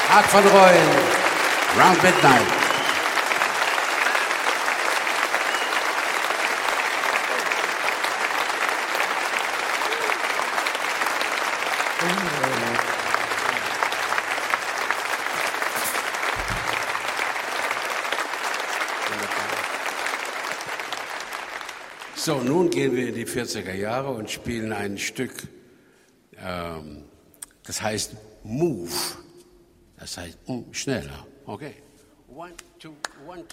Art von Reuen, Round Midnight. So, nun gehen wir in die 40er Jahre und spielen ein Stück, das heißt Move. Das heißt schneller. Okay. 1, 2, 1, 2.